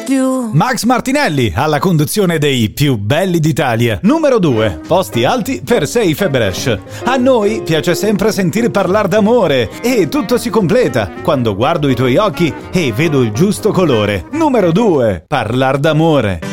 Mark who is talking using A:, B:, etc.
A: più.
B: Max Martinelli alla conduzione dei più belli d'Italia. Numero 2, posti alti per Safe e Brescia. A noi piace sempre sentir parlare d'amore e tutto si completa quando guardo i tuoi occhi e vedo il giusto colore. Numero 2, parlar d'amore.